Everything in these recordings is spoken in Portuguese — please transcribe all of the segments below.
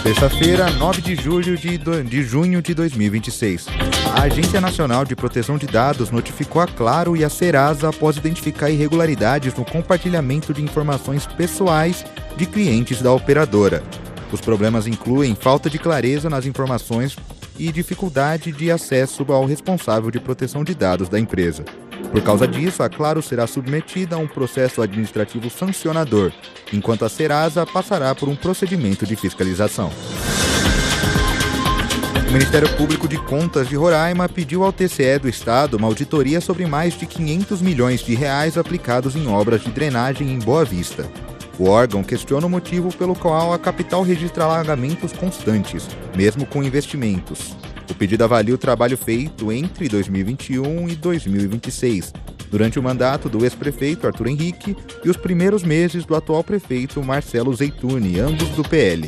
Terça-feira, 9 de junho de 2026. A Agência Nacional de Proteção de Dados notificou a Claro e a Serasa após identificar irregularidades no compartilhamento de informações pessoais de clientes da operadora. Os problemas incluem falta de clareza nas informações e dificuldade de acesso ao responsável de proteção de dados da empresa. Por causa disso, a Claro será submetida a um processo administrativo sancionador, enquanto a Serasa passará por um procedimento de fiscalização. O Ministério Público de Contas de Roraima pediu ao TCE do Estado uma auditoria sobre mais de 500 milhões de reais aplicados em obras de drenagem em Boa Vista. O órgão questiona o motivo pelo qual a capital registra alagamentos constantes, mesmo com investimentos. O pedido avalia o trabalho feito entre 2021 e 2026, durante o mandato do ex-prefeito Arthur Henrique e os primeiros meses do atual prefeito Marcelo Zeituni, ambos do PL.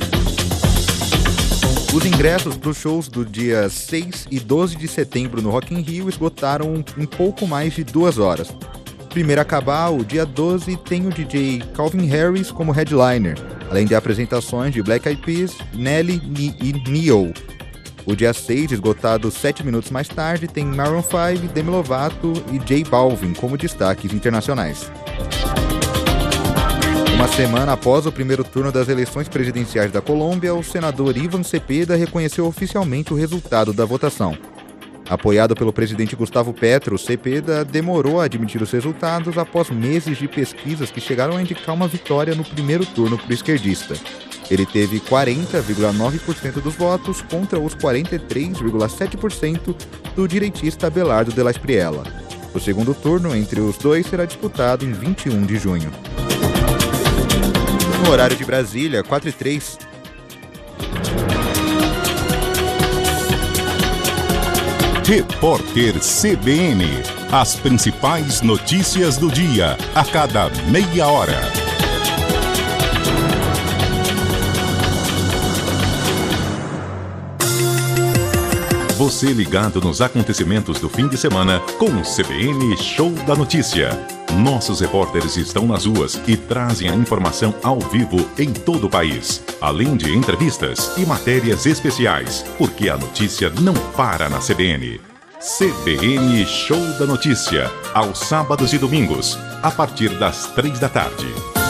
Os ingressos para os shows do dia 6 e 12 de setembro no Rock in Rio esgotaram em pouco mais de 2 horas. Primeiro a acabar, o dia 12 tem o DJ Calvin Harris como headliner, além de apresentações de Black Eyed Peas, Nelly e Ne-Yo. O dia 6, esgotado 7 minutos mais tarde, tem Maroon 5, Demi Lovato e J Balvin como destaques internacionais. Uma semana após o primeiro turno das eleições presidenciais da Colômbia, o senador Ivan Cepeda reconheceu oficialmente o resultado da votação. Apoiado pelo presidente Gustavo Petro, Cepeda demorou a admitir os resultados após meses de pesquisas que chegaram a indicar uma vitória no primeiro turno para o esquerdista. Ele teve 40,9% dos votos contra os 43,7% do direitista Abelardo de la Espriella. O segundo turno entre os dois será disputado em 21 de junho. No horário de Brasília, 4h03. Repórter CBN. As principais notícias do dia, a cada meia hora. Você ligado nos acontecimentos do fim de semana com o CBN Show da Notícia. Nossos repórteres estão nas ruas e trazem a informação ao vivo em todo o país, além de entrevistas e matérias especiais, porque a notícia não para na CBN. CBN Show da Notícia, aos sábados e domingos, a partir das 3 da tarde.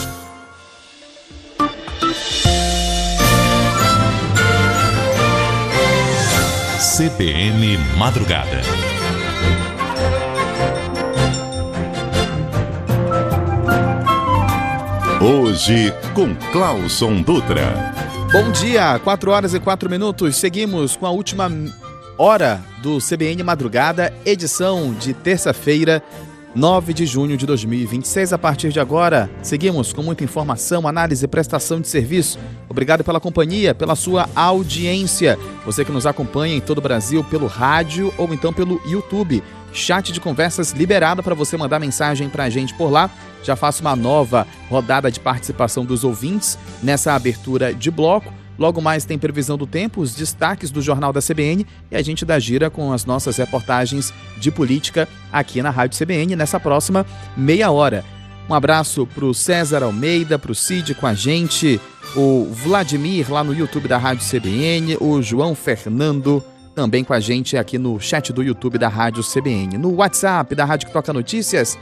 CBN Madrugada. Hoje com Clauson Dutra. Bom dia, 4 horas e 4 minutos. Seguimos com a última hora do CBN Madrugada, edição de terça-feira, 9 de junho de 2026. A partir de agora, seguimos com muita informação, análise e prestação de serviço. Obrigado pela companhia, pela sua audiência. Você que nos acompanha em todo o Brasil pelo rádio ou então pelo YouTube. Chat de conversas liberado para você mandar mensagem para a gente por lá. Já faço uma nova rodada de participação dos ouvintes nessa abertura de bloco. Logo mais tem previsão do tempo, os destaques do Jornal da CBN e a gente dá gira com as nossas reportagens de política aqui na Rádio CBN nessa próxima meia hora. Um abraço para o César Almeida, para o Cid com a gente, o Vladimir lá no YouTube da Rádio CBN, o João Fernando também com a gente aqui no chat do YouTube da Rádio CBN. No WhatsApp da Rádio que Toca Notícias,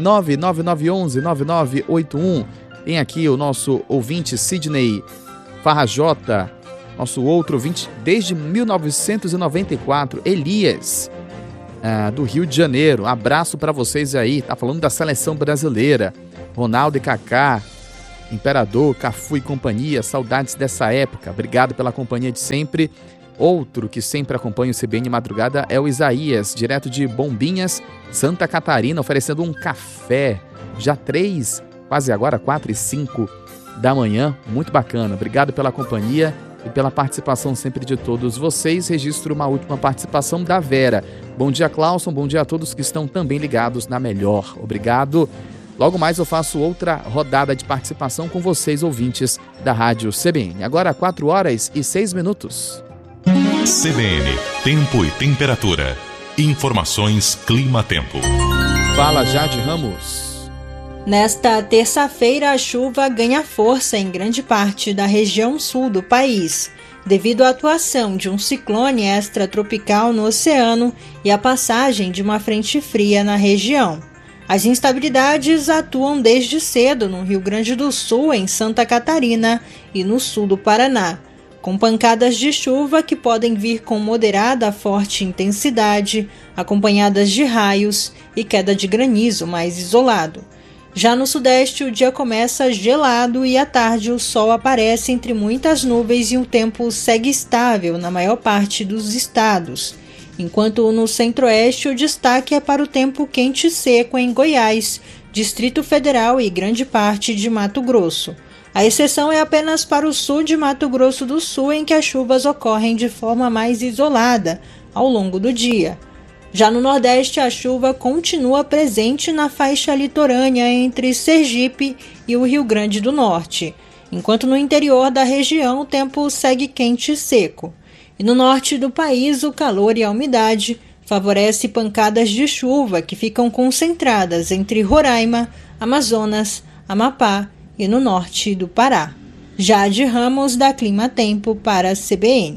99911-9981. Tem aqui o nosso ouvinte Sidney Farrajota, nosso outro ouvinte desde 1994, Elias, do Rio de Janeiro. Abraço para vocês aí, tá falando da seleção brasileira. Ronaldo e Kaká, Imperador, Cafu e companhia, saudades dessa época. Obrigado pela companhia de sempre. Outro que sempre acompanha o CBN Madrugada é o Isaías, direto de Bombinhas, Santa Catarina, oferecendo um café. Já 3, quase agora 4h05 da manhã. Muito bacana. Obrigado pela companhia e pela participação sempre de todos vocês. Registro uma última participação da Vera. Bom dia, Clauson. Bom dia a todos que estão também ligados na Melhor. Obrigado. Logo mais eu faço outra rodada de participação com vocês, ouvintes da Rádio CBN. Agora 4 horas e 6 minutos. CBN, tempo e temperatura. Informações Clima-Tempo. Fala, Jade Ramos. Nesta terça-feira, a chuva ganha força em grande parte da região sul do país, devido à atuação de um ciclone extratropical no oceano e à passagem de uma frente fria na região. As instabilidades atuam desde cedo no Rio Grande do Sul, em Santa Catarina e no sul do Paraná, com pancadas de chuva que podem vir com moderada a forte intensidade, acompanhadas de raios e queda de granizo mais isolado. Já no sudeste, o dia começa gelado e à tarde o sol aparece entre muitas nuvens e o tempo segue estável na maior parte dos estados, enquanto no centro-oeste o destaque é para o tempo quente e seco em Goiás, Distrito Federal e grande parte de Mato Grosso. A exceção é apenas para o sul de Mato Grosso do Sul, em que as chuvas ocorrem de forma mais isolada ao longo do dia. Já no Nordeste, a chuva continua presente na faixa litorânea entre Sergipe e o Rio Grande do Norte, enquanto no interior da região o tempo segue quente e seco. E no norte do país, o calor e a umidade favorecem pancadas de chuva que ficam concentradas entre Roraima, Amazonas, Amapá e no norte do Pará. Jade Ramos, da Clima Tempo, para a CBN.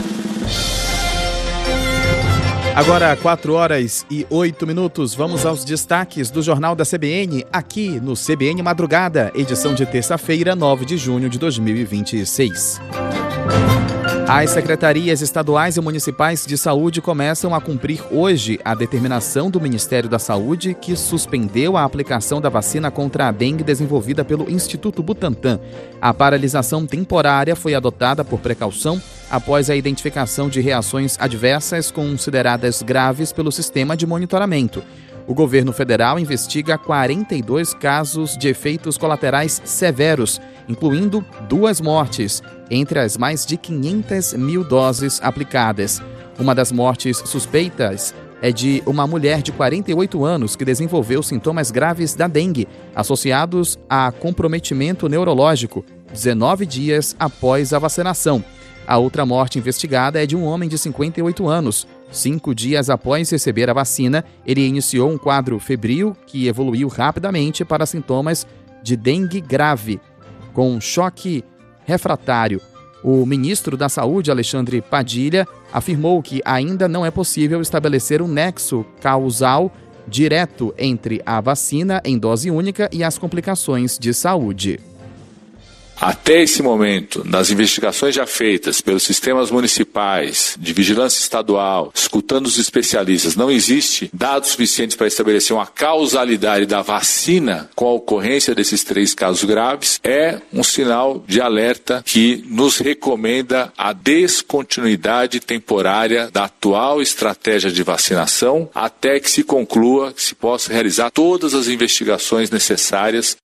Agora, 4h08, vamos aos destaques do Jornal da CBN, aqui no CBN Madrugada, edição de terça-feira, 9 de junho de 2026. As secretarias estaduais e municipais de saúde começam a cumprir hoje a determinação do Ministério da Saúde, que suspendeu a aplicação da vacina contra a dengue desenvolvida pelo Instituto Butantan. A paralisação temporária foi adotada por precaução após a identificação de reações adversas consideradas graves pelo sistema de monitoramento. O governo federal investiga 42 casos de efeitos colaterais severos, incluindo 2 mortes, entre as mais de 500 mil doses aplicadas. Uma das mortes suspeitas é de uma mulher de 48 anos que desenvolveu sintomas graves da dengue, associados a comprometimento neurológico, 19 dias após a vacinação. A outra morte investigada é de um homem de 58 anos. 5 dias após receber a vacina, ele iniciou um quadro febril que evoluiu rapidamente para sintomas de dengue grave, com choque refratário. O ministro da Saúde, Alexandre Padilha, afirmou que ainda não é possível estabelecer um nexo causal direto entre a vacina em dose única e as complicações de saúde. Até esse momento, nas investigações já feitas pelos sistemas municipais, de vigilância estadual, escutando os especialistas, não existe dados suficientes para estabelecer uma causalidade da vacina com a ocorrência desses 3 casos graves. É um sinal de alerta que nos recomenda a descontinuidade temporária da atual estratégia de vacinação até que se conclua, que se possa realizar todas as investigações necessárias.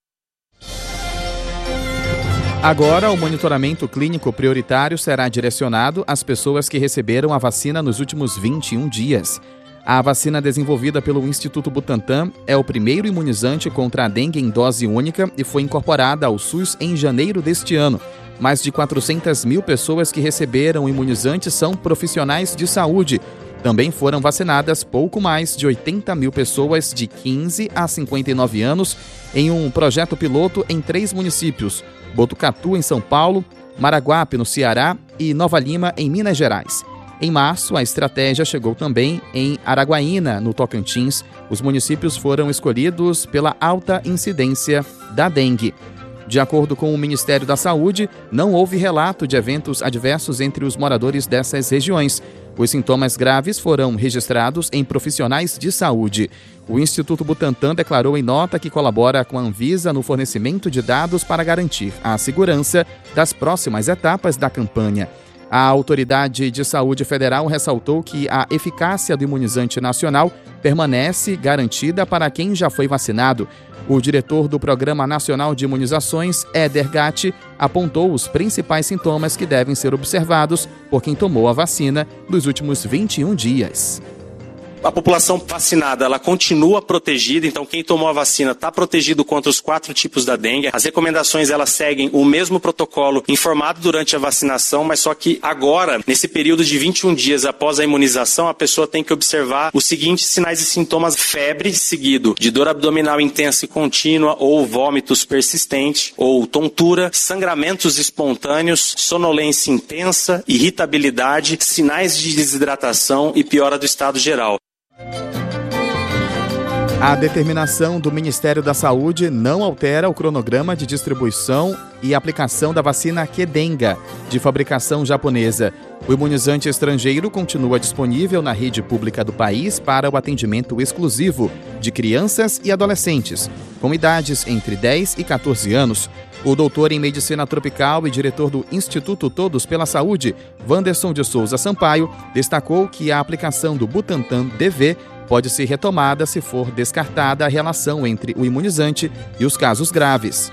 Agora, o monitoramento clínico prioritário será direcionado às pessoas que receberam a vacina nos últimos 21 dias. A vacina desenvolvida pelo Instituto Butantan é o primeiro imunizante contra a dengue em dose única e foi incorporada ao SUS em janeiro deste ano. Mais de 400 mil pessoas que receberam o imunizante são profissionais de saúde. Também foram vacinadas pouco mais de 80 mil pessoas de 15 a 59 anos em um projeto piloto em 3 municípios: Botucatu, em São Paulo, Maraguape, no Ceará e Nova Lima, em Minas Gerais. Em março, a estratégia chegou também em Araguaína, no Tocantins. Os municípios foram escolhidos pela alta incidência da dengue. De acordo com o Ministério da Saúde, não houve relato de eventos adversos entre os moradores dessas regiões. Os sintomas graves foram registrados em profissionais de saúde. O Instituto Butantan declarou em nota que colabora com a Anvisa no fornecimento de dados para garantir a segurança das próximas etapas da campanha. A Autoridade de Saúde Federal ressaltou que a eficácia do imunizante nacional permanece garantida para quem já foi vacinado. O diretor do Programa Nacional de Imunizações, Éder Gatti, apontou os principais sintomas que devem ser observados por quem tomou a vacina nos últimos 21 dias. A população vacinada, ela continua protegida, então quem tomou a vacina está protegido contra os 4 tipos da dengue. As recomendações, elas seguem o mesmo protocolo informado durante a vacinação, mas só que agora, nesse período de 21 dias após a imunização, a pessoa tem que observar os seguintes sinais e sintomas: febre, seguido de dor abdominal intensa e contínua, ou vômitos persistentes, ou tontura, sangramentos espontâneos, sonolência intensa, irritabilidade, sinais de desidratação e piora do estado geral. A determinação do Ministério da Saúde não altera o cronograma de distribuição e aplicação da vacina Qdenga, de fabricação japonesa. O imunizante estrangeiro continua disponível na rede pública do país para o atendimento exclusivo de crianças e adolescentes, com idades entre 10 e 14 anos. O doutor em Medicina Tropical e diretor do Instituto Todos pela Saúde, Wanderson de Souza Sampaio, destacou que a aplicação do Butantan DV pode ser retomada se for descartada a relação entre o imunizante e os casos graves.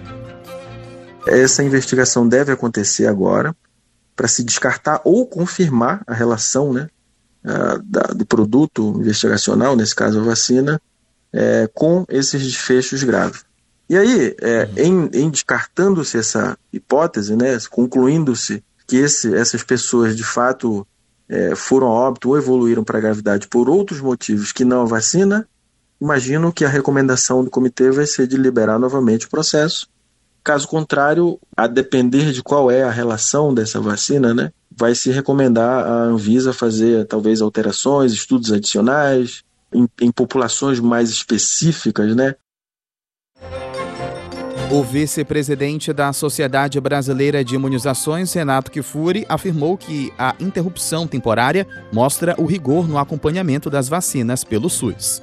Essa investigação deve acontecer agora para se descartar ou confirmar a relação, do produto investigacional, nesse caso a vacina, com esses desfechos graves. E aí, em descartando-se essa hipótese, concluindo-se que essas pessoas de fato foram a óbito ou evoluíram para a gravidade por outros motivos que não a vacina, imagino que a recomendação do comitê vai ser de liberar novamente o processo. Caso contrário, a depender de qual é a relação dessa vacina, vai se recomendar a Anvisa fazer talvez alterações, estudos adicionais, em populações mais específicas, O vice-presidente da Sociedade Brasileira de Imunizações, Renato Kifuri, afirmou que a interrupção temporária mostra o rigor no acompanhamento das vacinas pelo SUS.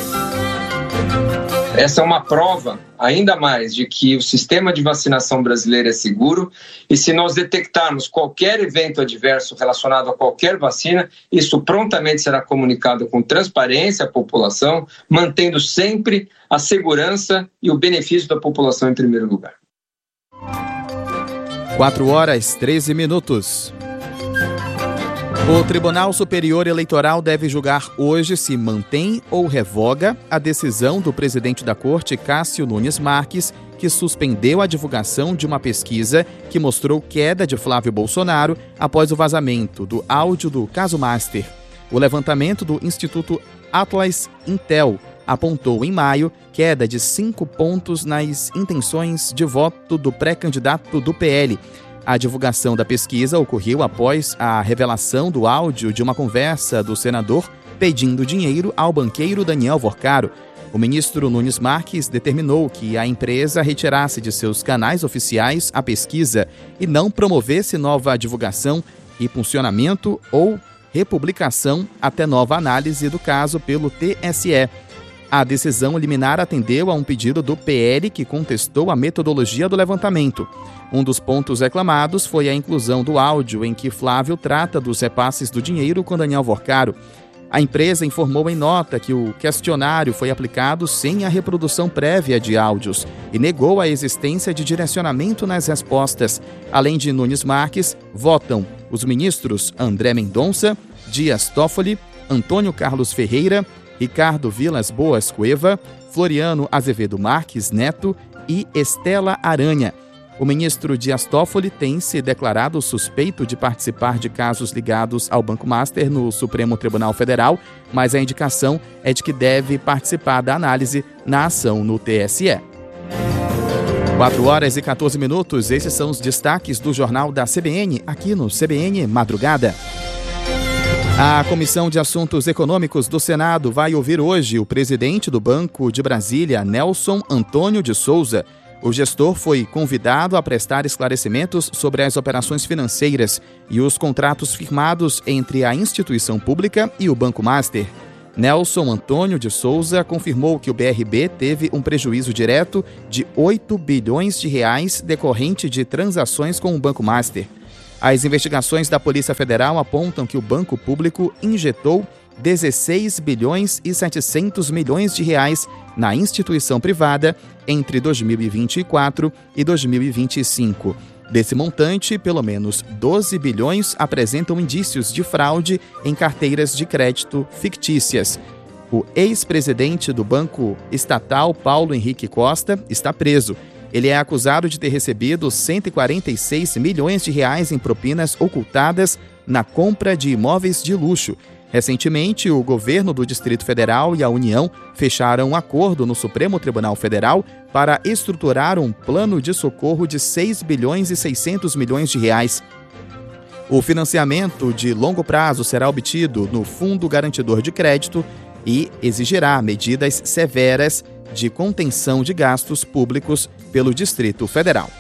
Essa é uma prova, ainda mais, de que o sistema de vacinação brasileiro é seguro e se nós detectarmos qualquer evento adverso relacionado a qualquer vacina, isso prontamente será comunicado com transparência à população, mantendo sempre a segurança e o benefício da população em primeiro lugar. 4h13. O Tribunal Superior Eleitoral deve julgar hoje se mantém ou revoga a decisão do presidente da Corte, Cássio Nunes Marques, que suspendeu a divulgação de uma pesquisa que mostrou queda de Flávio Bolsonaro após o vazamento do áudio do caso Master. O levantamento do Instituto Atlas Intel apontou em maio queda de 5 pontos nas intenções de voto do pré-candidato do PL. A divulgação da pesquisa ocorreu após a revelação do áudio de uma conversa do senador pedindo dinheiro ao banqueiro Daniel Vorcaro. O ministro Nunes Marques determinou que a empresa retirasse de seus canais oficiais a pesquisa e não promovesse nova divulgação e funcionamento ou republicação até nova análise do caso pelo TSE. A decisão liminar atendeu a um pedido do PL que contestou a metodologia do levantamento. Um dos pontos reclamados foi a inclusão do áudio em que Flávio trata dos repasses do dinheiro com Daniel Vorcaro. A empresa informou em nota que o questionário foi aplicado sem a reprodução prévia de áudios e negou a existência de direcionamento nas respostas. Além de Nunes Marques, votam os ministros André Mendonça, Dias Toffoli, Antônio Carlos Ferreira, Ricardo Vilas Boas Cueva, Floriano Azevedo Marques Neto e Estela Aranha. O ministro Dias Toffoli tem se declarado suspeito de participar de casos ligados ao Banco Master no Supremo Tribunal Federal, mas a indicação é de que deve participar da análise na ação no TSE. 4h14. Esses são os destaques do Jornal da CBN, aqui no CBN Madrugada. A Comissão de Assuntos Econômicos do Senado vai ouvir hoje o presidente do Banco de Brasília, Nelson Antônio de Souza. O gestor foi convidado a prestar esclarecimentos sobre as operações financeiras e os contratos firmados entre a instituição pública e o Banco Master. Nelson Antônio de Souza confirmou que o BRB teve um prejuízo direto de R$8 bilhões decorrente de transações com o Banco Master. As investigações da Polícia Federal apontam que o banco público injetou R$16 bilhões e 700 milhões na instituição privada entre 2024 e 2025. Desse montante, pelo menos 12 bilhões apresentam indícios de fraude em carteiras de crédito fictícias. O ex-presidente do Banco Estatal, Paulo Henrique Costa, está preso. Ele é acusado de ter recebido 146 milhões de reais em propinas ocultadas na compra de imóveis de luxo. Recentemente, o governo do Distrito Federal e a União fecharam um acordo no Supremo Tribunal Federal para estruturar um plano de socorro de 6 bilhões e 600 milhões de reais. O financiamento de longo prazo será obtido no Fundo Garantidor de Crédito e exigirá medidas severas de contenção de gastos públicos pelo Distrito Federal.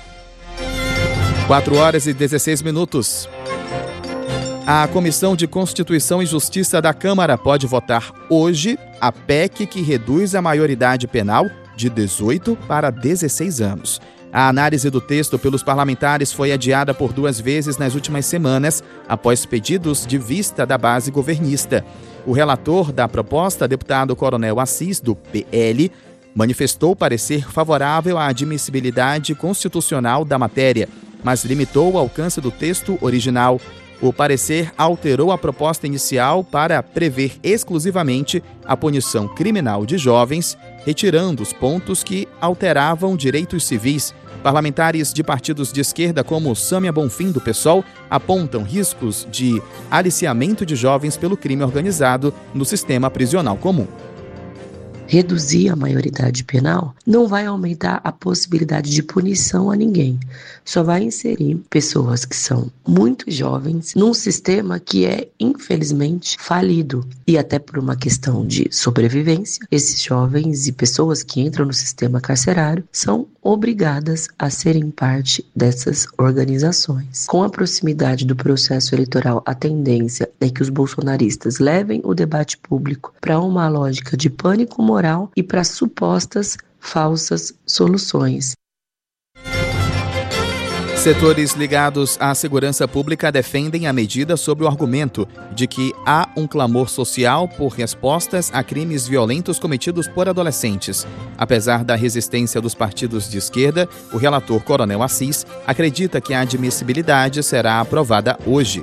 4h16. A Comissão de Constituição e Justiça da Câmara pode votar hoje a PEC que reduz a maioridade penal de 18 para 16 anos. A análise do texto pelos parlamentares foi adiada por 2 vezes nas últimas semanas, após pedidos de vista da base governista. O relator da proposta, deputado Coronel Assis, do PL, manifestou parecer favorável à admissibilidade constitucional da matéria, mas limitou o alcance do texto original. O parecer alterou a proposta inicial para prever exclusivamente a punição criminal de jovens, retirando os pontos que alteravam direitos civis. Parlamentares de partidos de esquerda, como Sâmia Bonfim, do PSOL, apontam riscos de aliciamento de jovens pelo crime organizado no sistema prisional comum. Reduzir a maioridade penal não vai aumentar a possibilidade de punição a ninguém. Só vai inserir pessoas que são muito jovens num sistema que é, infelizmente, falido. E até por uma questão de sobrevivência, esses jovens e pessoas que entram no sistema carcerário são obrigadas a serem parte dessas organizações. Com a proximidade do processo eleitoral, a tendência é que os bolsonaristas levem o debate público para uma lógica de pânico moral e para supostas falsas soluções. Setores ligados à segurança pública defendem a medida sob o argumento de que há um clamor social por respostas a crimes violentos cometidos por adolescentes. Apesar da resistência dos partidos de esquerda, o relator Coronel Assis acredita que a admissibilidade será aprovada hoje.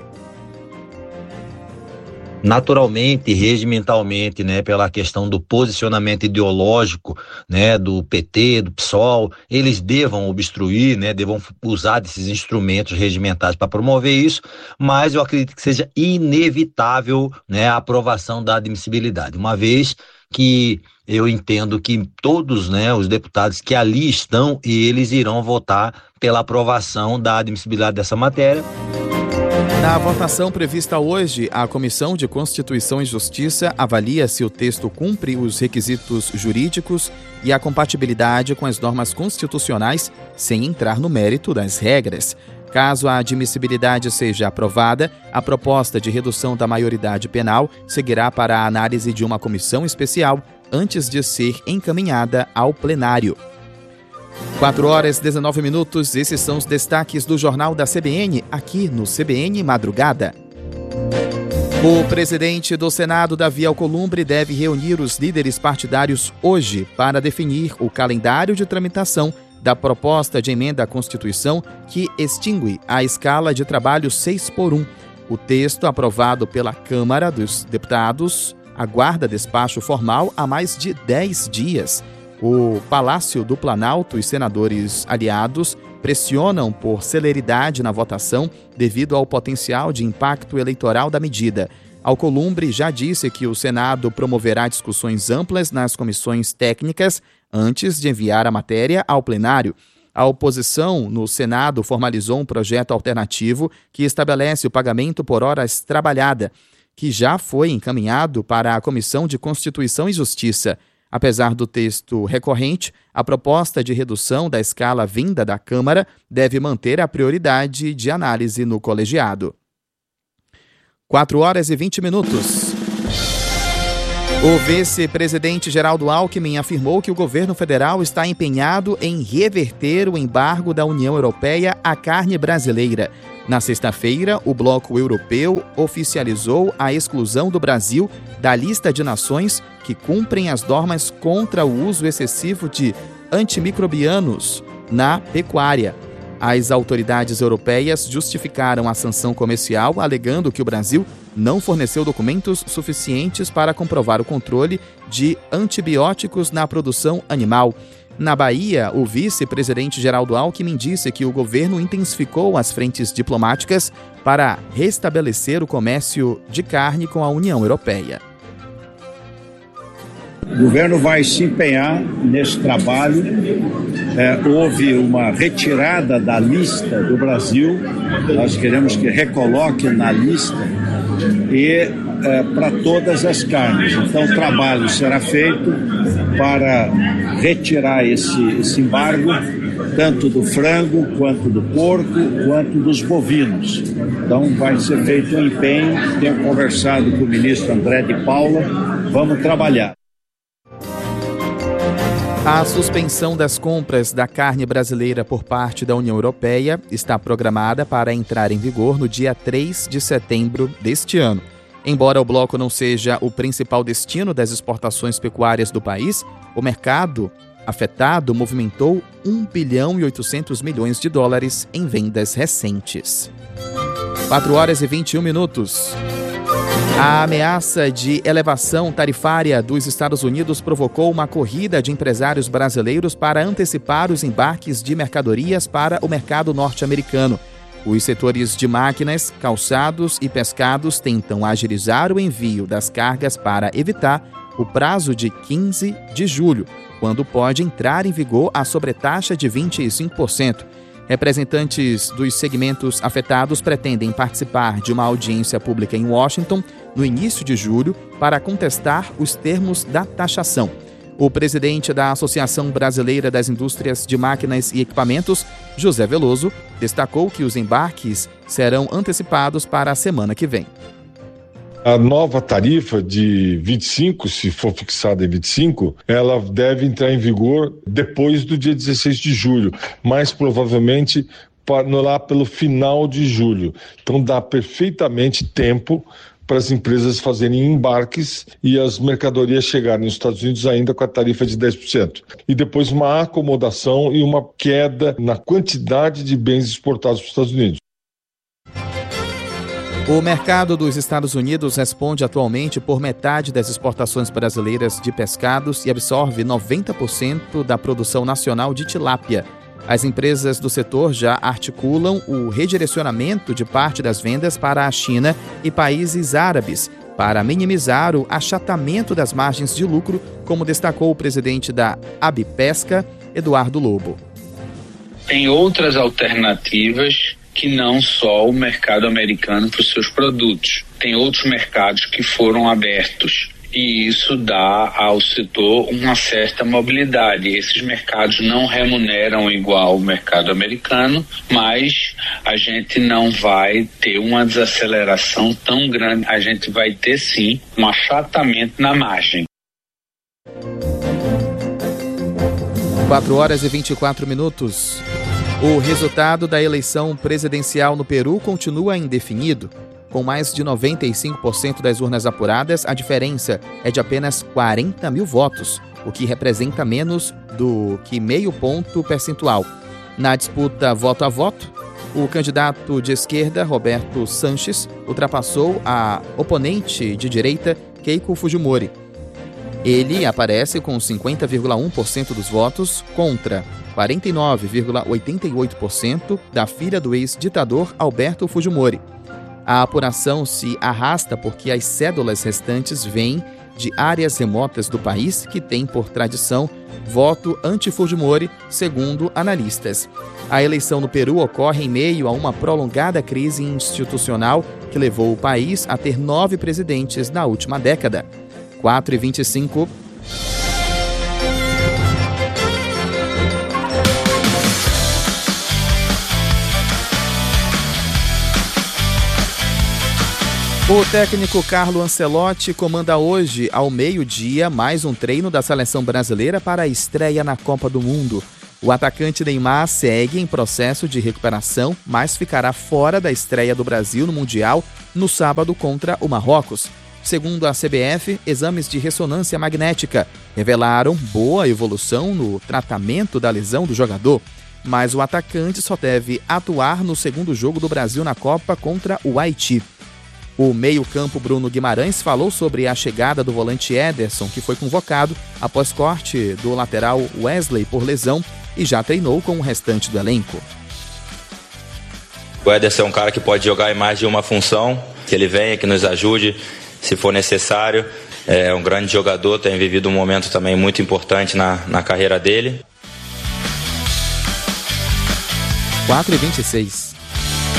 Naturalmente, regimentalmente, pela questão do posicionamento ideológico, do PT, do PSOL, eles devam obstruir, devam usar desses instrumentos regimentais para promover isso, mas eu acredito que seja inevitável, a aprovação da admissibilidade, uma vez que eu entendo que todos, os deputados que ali estão, eles irão votar pela aprovação da admissibilidade dessa matéria. Na votação prevista hoje, a Comissão de Constituição e Justiça avalia se o texto cumpre os requisitos jurídicos e a compatibilidade com as normas constitucionais, sem entrar no mérito das regras. Caso a admissibilidade seja aprovada, a proposta de redução da maioridade penal seguirá para a análise de uma comissão especial antes de ser encaminhada ao plenário. 4h19, esses são os destaques do Jornal da CBN, aqui no CBN Madrugada. O presidente do Senado, Davi Alcolumbre, deve reunir os líderes partidários hoje para definir o calendário de tramitação da proposta de emenda à Constituição que extingue a escala de trabalho 6x1. O texto, aprovado pela Câmara dos Deputados, aguarda despacho formal há mais de 10 dias. O Palácio do Planalto e senadores aliados pressionam por celeridade na votação devido ao potencial de impacto eleitoral da medida. Alcolumbre já disse que o Senado promoverá discussões amplas nas comissões técnicas antes de enviar a matéria ao plenário. A oposição no Senado formalizou um projeto alternativo que estabelece o pagamento por horas trabalhada, que já foi encaminhado para a Comissão de Constituição e Justiça. Apesar do texto recorrente, a proposta de redução da escala vinda da Câmara deve manter a prioridade de análise no colegiado. 4h20. O vice-presidente Geraldo Alckmin afirmou que o governo federal está empenhado em reverter o embargo da União Europeia à carne brasileira. Na sexta-feira, o bloco europeu oficializou a exclusão do Brasil da lista de nações que cumprem as normas contra o uso excessivo de antimicrobianos na pecuária. As autoridades europeias justificaram a sanção comercial, alegando que o Brasil não forneceu documentos suficientes para comprovar o controle de antibióticos na produção animal. Na Bahia, o vice-presidente Geraldo Alckmin disse que o governo intensificou as frentes diplomáticas para restabelecer o comércio de carne com a União Europeia. O governo vai se empenhar nesse trabalho. Houve uma retirada da lista do Brasil. Nós queremos que recoloque na lista e para todas as carnes. Então, o trabalho será feito para retirar esse embargo, tanto do frango, quanto do porco, quanto dos bovinos. Então, vai ser feito um empenho. Tenho conversado com o ministro André de Paula. Vamos trabalhar. A suspensão das compras da carne brasileira por parte da União Europeia está programada para entrar em vigor no dia 3 de setembro deste ano. Embora o bloco não seja o principal destino das exportações pecuárias do país, o mercado afetado movimentou 1 bilhão e 800 milhões de dólares em vendas recentes. 4 horas e 21 minutos. A ameaça de elevação tarifária dos Estados Unidos provocou uma corrida de empresários brasileiros para antecipar os embarques de mercadorias para o mercado norte-americano. Os setores de máquinas, calçados e pescados tentam agilizar o envio das cargas para evitar o prazo de 15 de julho, quando pode entrar em vigor a sobretaxa de 25%. Representantes dos segmentos afetados pretendem participar de uma audiência pública em Washington no início de julho para contestar os termos da taxação. O presidente da Associação Brasileira das Indústrias de Máquinas e Equipamentos, José Veloso, destacou que os embarques serão antecipados para a semana que vem. A nova tarifa de 25, se for fixada em 25, ela deve entrar em vigor depois do dia 16 de julho, mais provavelmente lá pelo final de julho. Então dá perfeitamente tempo para as empresas fazerem embarques e as mercadorias chegarem nos Estados Unidos ainda com a tarifa de 10%. E depois uma acomodação e uma queda na quantidade de bens exportados para os Estados Unidos. O mercado dos Estados Unidos responde atualmente por metade das exportações brasileiras de pescados e absorve 90% da produção nacional de tilápia. As empresas do setor já articulam o redirecionamento de parte das vendas para a China e países árabes, para minimizar o achatamento das margens de lucro, como destacou o presidente da Abipesca, Eduardo Lobo. Tem outras alternativas que não só o mercado americano para os seus produtos. Tem outros mercados que foram abertos e isso dá ao setor uma certa mobilidade. Esses mercados não remuneram igual o mercado americano, mas a gente não vai ter uma desaceleração tão grande. A gente vai ter sim um achatamento na margem. 4 horas e 24 minutos. O resultado da eleição presidencial no Peru continua indefinido. Com mais de 95% das urnas apuradas, a diferença é de apenas 40 mil votos, o que representa menos do que meio ponto percentual. Na disputa voto a voto, o candidato de esquerda, Roberto Sanches, ultrapassou a oponente de direita, Keiko Fujimori. Ele aparece com 50,1% dos votos contra 49,88% da filha do ex-ditador Alberto Fujimori. A apuração se arrasta porque as cédulas restantes vêm de áreas remotas do país que têm por tradição voto anti-Fujimori, segundo analistas. A eleição no Peru ocorre em meio a uma prolongada crise institucional que levou o país a ter 9 presidentes na última década. 4h25. O técnico Carlo Ancelotti comanda hoje, ao meio-dia, mais um treino da seleção brasileira para a estreia na Copa do Mundo. O atacante Neymar segue em processo de recuperação, mas ficará fora da estreia do Brasil no Mundial no sábado contra o Marrocos. Segundo a CBF, exames de ressonância magnética revelaram boa evolução no tratamento da lesão do jogador. mas o atacante só deve atuar no segundo jogo do Brasil na Copa contra o Haiti. O meio-campo Bruno Guimarães falou sobre a chegada do volante Ederson, que foi convocado após corte do lateral Wesley por lesão e já treinou com o restante do elenco. O Ederson é um cara que pode jogar em mais de uma função, que ele venha, que nos ajude se for necessário. É um grande jogador, tem vivido um momento também muito importante na carreira dele. 4h26.